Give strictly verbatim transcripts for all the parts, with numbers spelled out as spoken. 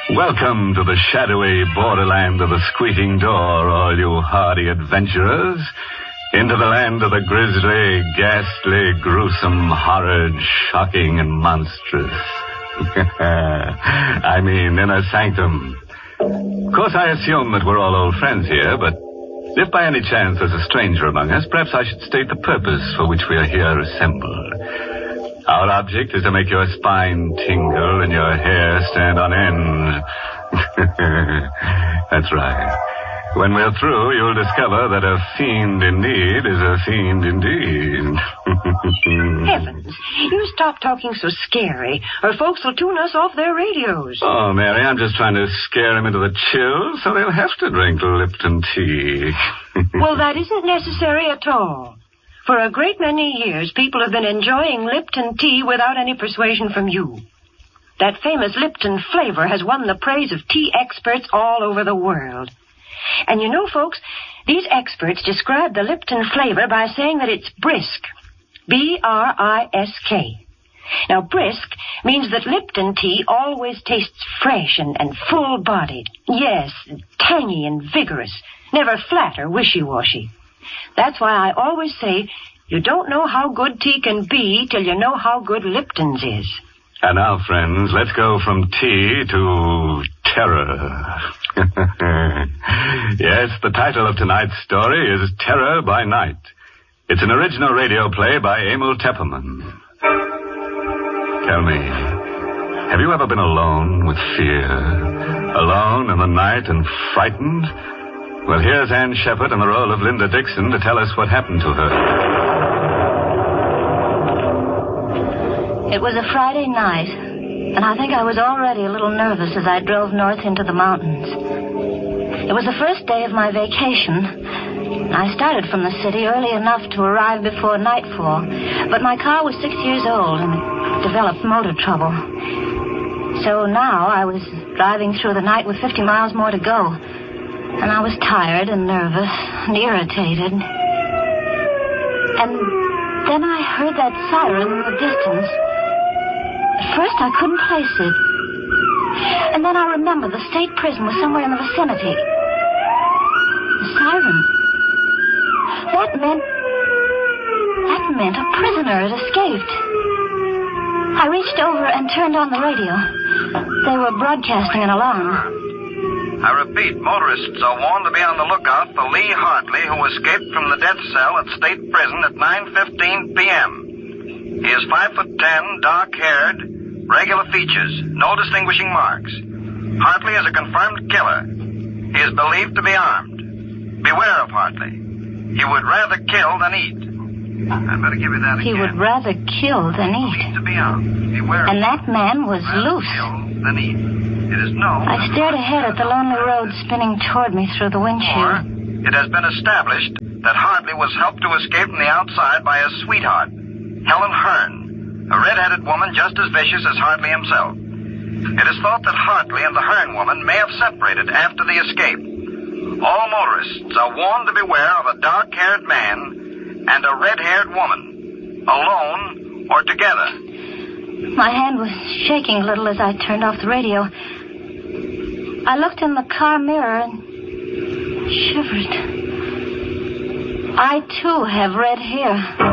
Welcome to the shadowy borderland of the squeaking door, all you hardy adventurers. Into the land of the grisly, ghastly, gruesome, horrid, shocking, and monstrous. I mean, Inner Sanctum. Of course, I assume that we're all old friends here, but if by any chance there's a stranger among us, perhaps I should state the purpose for which we are here assembled. Our object is to make your spine tingle and your hair stand on end. That's right. When we're through, you'll discover that a fiend in need is a fiend indeed. Heavens, you stop talking so scary, or folks will tune us off their radios. Oh, Mary, I'm just trying to scare them into the chill, so they'll have to drink Lipton tea. Well, that isn't necessary at all. For a great many years, people have been enjoying Lipton tea without any persuasion from you. That famous Lipton flavor has won the praise of tea experts all over the world. And you know, folks, these experts describe the Lipton flavor by saying that it's brisk. B R I S K. Now, brisk means that Lipton tea always tastes fresh and, and full-bodied. Yes, tangy and vigorous. Never flat or wishy-washy. That's why I always say you don't know how good tea can be till you know how good Lipton's is. And now, friends, let's go from tea to terror. Yes, the title of tonight's story is Terror by Night. It's an original radio play by Emil Tepperman. Tell me, have you ever been alone with fear? Alone in the night and frightened? Well, here's Ann Shepard in the role of Linda Dixon to tell us what happened to her. It was a Friday night, and I think I was already a little nervous as I drove north into the mountains. It was the first day of my vacation. I started from the city early enough to arrive before nightfall, but my car was six years old and developed motor trouble. So now I was driving through the night with fifty miles more to go. And I was tired and nervous and irritated. And then I heard that siren in the distance. At first I couldn't place it. And then I remembered the state prison was somewhere in the vicinity. The siren. That meant... That meant a prisoner had escaped. I reached over and turned on the radio. They were broadcasting an alarm. I repeat, motorists are warned to be on the lookout for Lee Hartley, who escaped from the death cell at State Prison at nine fifteen p.m. He is five foot ten, dark-haired, regular features, no distinguishing marks. Hartley is a confirmed killer. He is believed to be armed. Beware of Hartley. He would rather kill than eat. I better give you that again. He would rather kill than eat. To be armed. Beware and that man was loose. Kill than eat. It is known. I stared ahead at the lonely road spinning toward me through the windshield. It has been established that Hartley was helped to escape from the outside by his sweetheart, Helen Hearn, a red-headed woman just as vicious as Hartley himself. It is thought that Hartley and the Hearn woman may have separated after the escape. All motorists are warned to beware of a dark-haired man and a red-haired woman, alone or together. My hand was shaking a little as I turned off the radio. I looked in the car mirror and shivered. I, too, have red hair.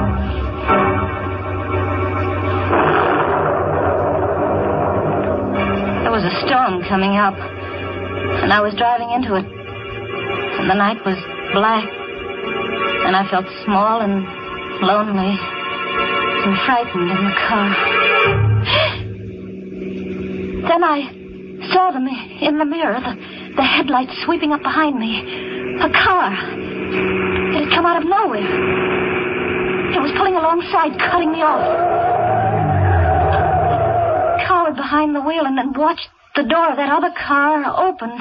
There was a storm coming up, and I was driving into it. And the night was black, and I felt small and lonely and frightened in the car. Then I saw them in the mirror, the, the headlights sweeping up behind me. A car. It had come out of nowhere. It was pulling alongside, cutting me off. I cowered behind the wheel and then watched the door of that other car open.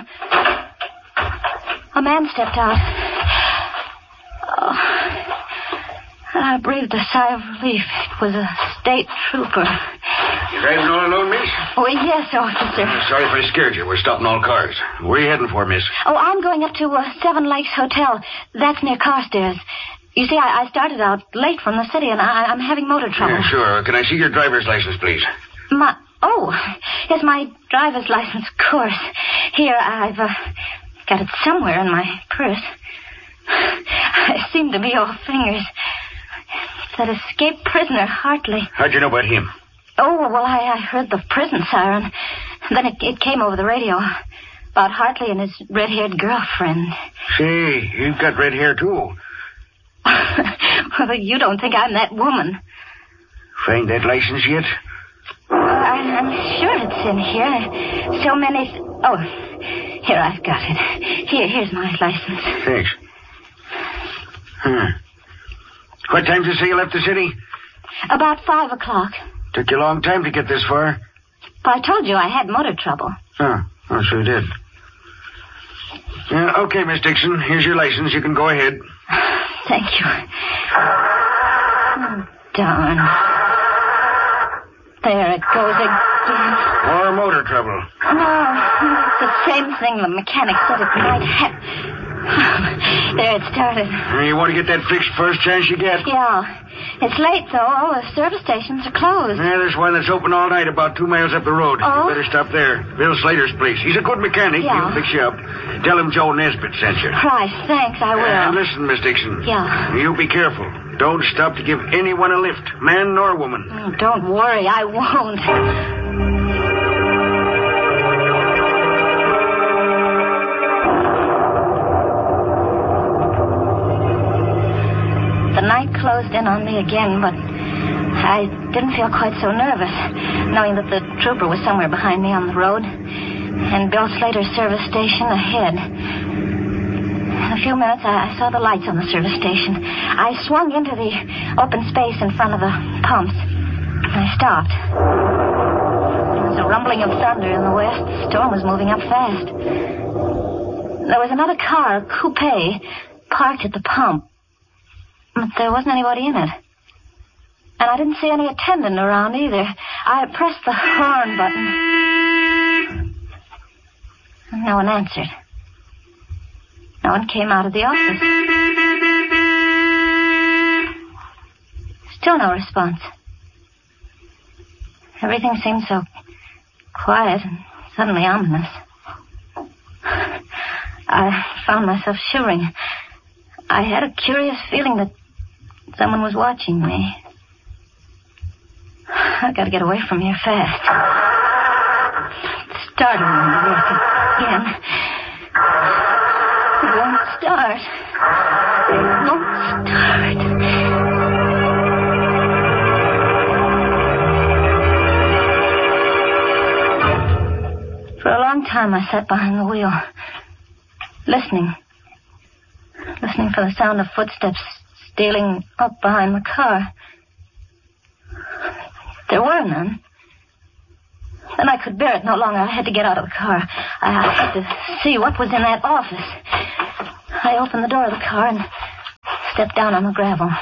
A man stepped out. Oh. And I breathed a sigh of relief. It was a state trooper. You driving all alone, miss? Oh, yes, officer. I'm sorry if I scared you. We're stopping all cars. Where are you heading for, miss? Oh, I'm going up to uh, Seven Lakes Hotel. That's near Carstairs. You see, I, I started out late from the city, and I, I'm having motor trouble. Yeah, sure. Can I see your driver's license, please? My Oh, here's my driver's license, of course. Here, I've uh, got it somewhere in my purse. I seem to be all fingers. It's that escaped prisoner, Hartley. How'd you know about him? Oh, well, I, I heard the prison siren. Then it, it came over the radio about Hartley and his red-haired girlfriend. Say, you've got red hair, too. Well, you don't think I'm that woman. Find that license yet? Uh, I, I'm sure it's in here. So many... Th- oh, here, I've got it. Here, here's my license. Thanks. Hmm. What time did you say you left the city? About five o'clock. Took you a long time to get this far. But I told you I had motor trouble. Oh, I sure did. Yeah, okay, Miss Dixon. Here's your license. You can go ahead. Thank you. Oh, darn. There it goes again. More motor trouble. Oh, it's the same thing the mechanic said it might have. There it started. You want to get that fixed first chance you get? Yeah. It's late, though. All the service stations are closed. Yeah, there's one that's open all night about two miles up the road. Oh? You better stop there. Bill Slater's place. He's a good mechanic. Yeah. He'll fix you up. Tell him Joe Nesbitt sent you. Right, thanks, I will. And listen, Miss Dixon. Yeah. You be careful. Don't stop to give anyone a lift, man nor woman. Oh, don't worry, I won't. The night closed in on me again, but I didn't feel quite so nervous, knowing that the trooper was somewhere behind me on the road, and Bill Slater's service station ahead. In a few minutes, I saw the lights on the service station. I swung into the open space in front of the pumps. I stopped. There was a rumbling of thunder in the west. The storm was moving up fast. There was another car, a coupe, parked at the pump. But there wasn't anybody in it. And I didn't see any attendant around either. I pressed the horn button. No one answered. No one came out of the office. Still no response. Everything seemed so quiet and suddenly ominous. I found myself shivering. I had a curious feeling that someone was watching me. I've got to get away from here fast. It's starting to work again. It won't start. It won't start. For a long time, I sat behind the wheel, listening. Listening for the sound of footsteps stealing up behind the car. There were none. Then I could bear it no longer. I had to get out of the car. I had to see what was in that office. I opened the door of the car and stepped down on the gravel.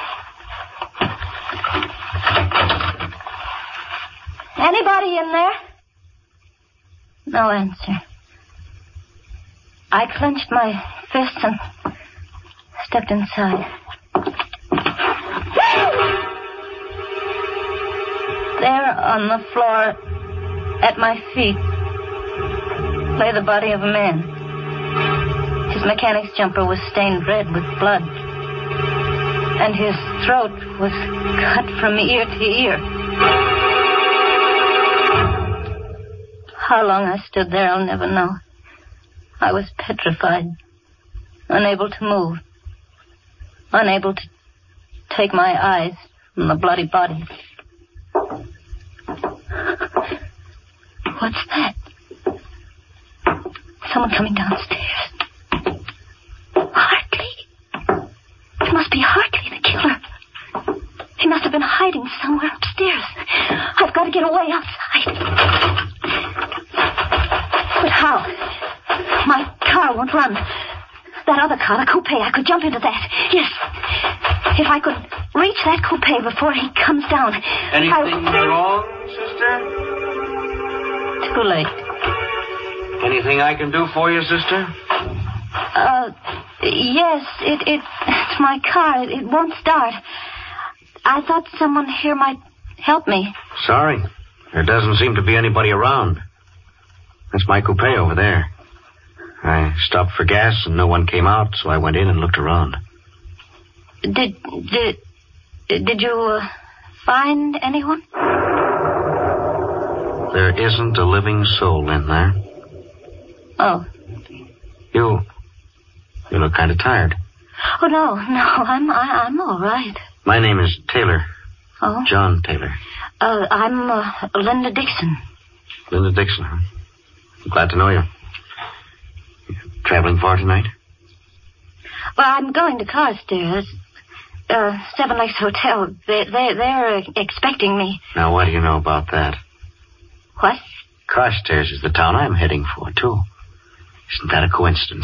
Anybody in there? No answer. I clenched my fists and stepped inside. There on the floor at my feet lay the body of a man. His mechanic's jumper was stained red with blood, and his throat was cut from ear to ear. How long I stood there, I'll never know. I was petrified, unable to move, unable to take my eyes from the bloody body. What's that? Someone coming downstairs. Hartley. It must be Hartley, the killer. He must have been hiding somewhere upstairs. I've got to get away outside. But how? My car won't run. That other car, the coupe, I could jump into that. Yes. If I could reach that coupe before he comes down. Anything I... wrong, sister? Too late. Anything I can do for you, sister? Uh, yes, it, it, it's my car. It, it won't start. I thought someone here might help me. Sorry. There doesn't seem to be anybody around. That's my coupe over there. I stopped for gas and no one came out, so I went in and looked around. Did, did, did you uh, find anyone? There isn't a living soul in there. Oh. You, you look kind of tired. Oh, no, no, I'm, I, I'm all right. My name is Taylor. Oh? John Taylor. Uh, I'm uh, Linda Dixon. Linda Dixon, huh? I'm glad to know you. You traveling far tonight? Well, I'm going to Carstairs. Uh, Seven Lakes Hotel. They, they, they're uh, expecting me. Now, what do you know about that? What? Carstairs is the town I'm heading for, too. Isn't that a coincidence?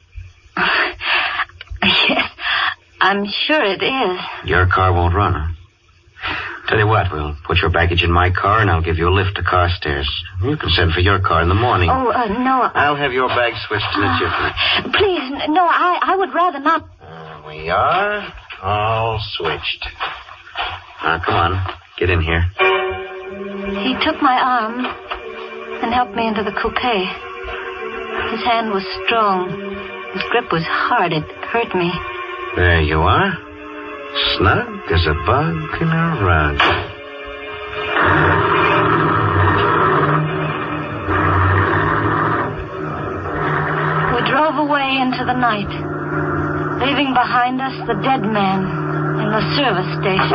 Yes, I'm sure it is. Your car won't run, huh? Tell you what, we'll put your baggage in my car and I'll give you a lift to Carstairs. You can send for your car in the morning. Oh, uh, no. I... I'll have your bag switched to the jiffy. Please, no, I, I would rather not. Uh, we are all switched. Now, come on. Get in here. He took my arm and helped me into the coupe. His hand was strong. His grip was hard. It hurt me. There you are. Snug as a bug in a rug. We drove away into the night, leaving behind us the dead man in the service station.